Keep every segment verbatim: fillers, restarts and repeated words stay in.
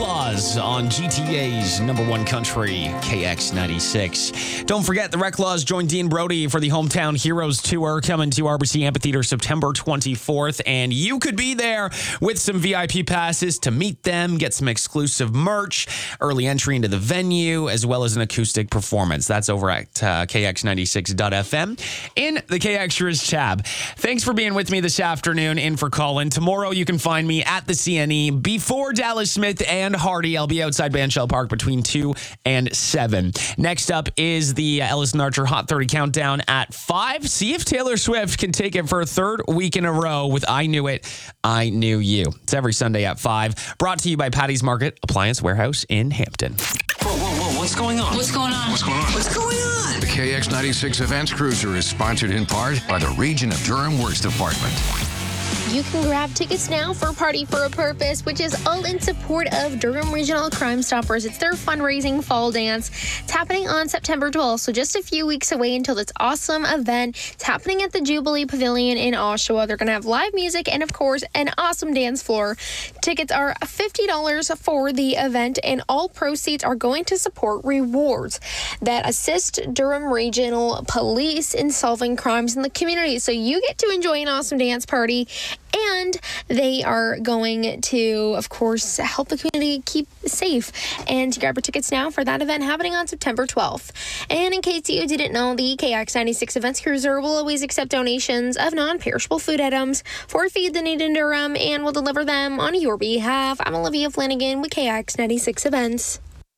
Laws on G T A's number one country, K X ninety-six. Don't forget, the Rec Laws join Dean Brody for the Hometown Heroes Tour coming to R B C Amphitheater September twenty-fourth. And you could be there with some V I P passes to meet them, get some exclusive merch, early entry into the venue, as well as an acoustic performance. That's over at uh, K X ninety-six dot F M in the K Extras tab. Thanks for being with me this afternoon in for Colin. Tomorrow you can find me at the C N E before Dallas Smith and Hardy. I'll be outside Banshell Park between two and seven. Next up is the Ellis and Archer Hot thirty Countdown at five. See if Taylor Swift can take it for a third week in a row with I Knew It, I Knew You. It's every Sunday at five. Brought to you by Patty's Market Appliance Warehouse in Hampton. Whoa, whoa, whoa, what's going on? What's going on? What's going on? What's going on? The K X ninety-six Events Cruiser is sponsored in part by the Region of Durham Works Department. You can grab tickets now for Party for a Purpose, which is all in support of Durham Regional Crime Stoppers. It's their fundraising fall dance. It's happening on September twelfth, so just a few weeks away until this awesome event. It's happening at the Jubilee Pavilion in Oshawa. They're going to have live music and, of course, an awesome dance floor. Tickets are fifty dollars for the event, and all proceeds are going to support rewards that assist Durham Regional Police in solving crimes in the community. So you get to enjoy an awesome dance party, and they are going to, of course, help the community keep safe. And to grab your tickets now for that event happening on September twelfth. And in case you didn't know, the K X ninety-six Events Cruiser will always accept donations of non-perishable food items for Feed the Need in Durham and will deliver them on your behalf. I'm Olivia Flanagan with K X ninety-six Events.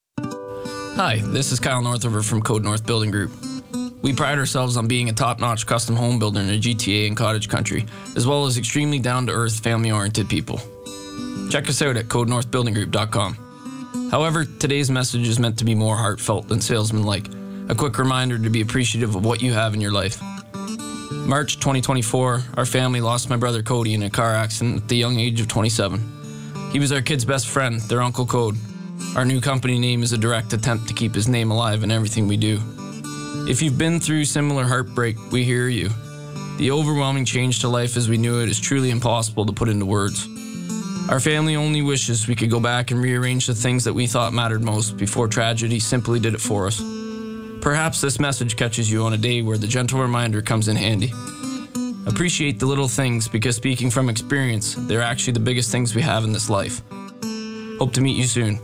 Hi, this is Kyle Northover from Code North Building Group. We pride ourselves on being a top-notch custom home builder in the G T A and cottage country, as well as extremely down-to-earth, family-oriented people. Check us out at code north building group dot com. However, today's message is meant to be more heartfelt than salesman-like, a quick reminder to be appreciative of what you have in your life. March twenty twenty-four, our family lost my brother Cody in a car accident at the young age of twenty-seven. He was our kid's best friend, their Uncle Code. Our new company name is a direct attempt to keep his name alive in everything we do. If you've been through similar heartbreak, we hear you. The overwhelming change to life as we knew it is truly impossible to put into words. Our family only wishes we could go back and rearrange the things that we thought mattered most before tragedy simply did it for us. Perhaps this message catches you on a day where the gentle reminder comes in handy. Appreciate the little things because, speaking from experience, they're actually the biggest things we have in this life. Hope to meet you soon.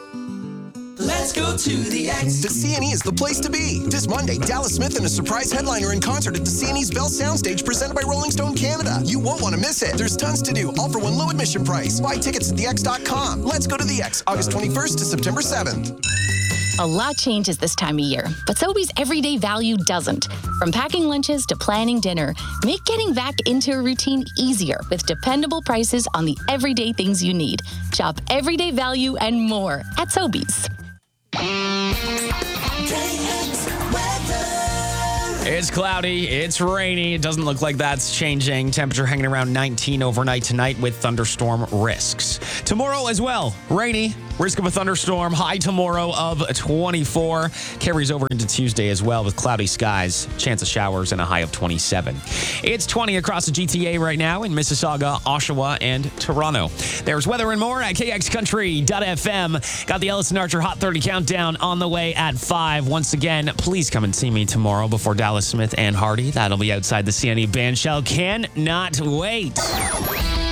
Let's go to the X. The C N E is the place to be. This Monday, Dallas Smith and a surprise headliner in concert at the C N E's Bell Soundstage presented by Rolling Stone Canada. You won't want to miss it. There's tons to do, all for one low admission price. Buy tickets at the x dot com. Let's go to the X, August twenty-first to September seventh. A lot changes this time of year, but Sobeys Everyday Value doesn't. From packing lunches to planning dinner, make getting back into a routine easier with dependable prices on the everyday things you need. Shop Everyday Value and more at Sobeys. It's cloudy, it's rainy. It doesn't look like that's changing. Temperature hanging around nineteen overnight tonight with thunderstorm risks. Tomorrow as well, rainy. Risk of a thunderstorm. High tomorrow of twenty-four. Carries over into Tuesday as well with cloudy skies. Chance of showers and a high of twenty-seven. It's twenty across the G T A right now in Mississauga, Oshawa, and Toronto. There's weather and more at K X country dot F M. Got the Ellis and Archer Hot thirty Countdown on the way at five. Once again, please come and see me tomorrow before Dallas Smith and Hardy. That'll be outside the C N E Bandshell. Cannot wait.